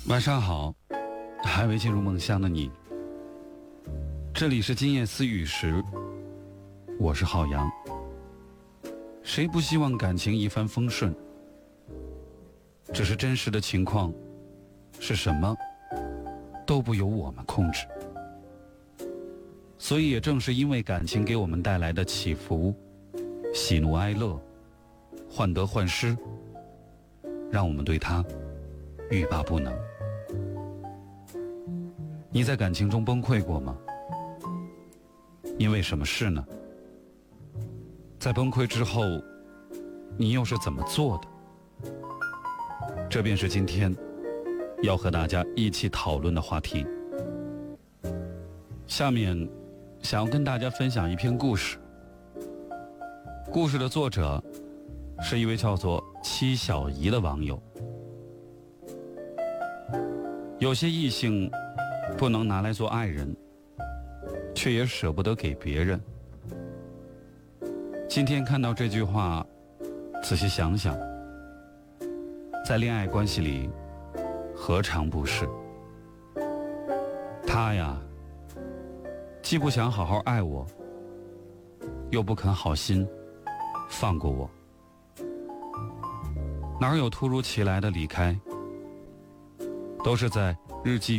晚上好，还未进入梦乡的你，这里是今夜思雨时，我是浩洋。谁不希望感情一帆风顺？只是真实的情况是什么都不由我们控制。所以也正是因为感情给我们带来的起伏、喜怒哀乐、患得患失，让我们对它欲罢不能。你在感情中崩溃过吗？因为什么事呢？在崩溃之后，你又是怎么做的？这便是今天要和大家一起讨论的话题。下面想要跟大家分享一篇故事。故事的作者是一位叫做七小姨的网友。有些异性不能拿来做爱人，却也舍不得给别人。今天看到这句话，仔细想想，在恋爱关系里何尝不是？他呀，既不想好好爱我，又不肯好心放过我。哪有突如其来的离开？都是在日积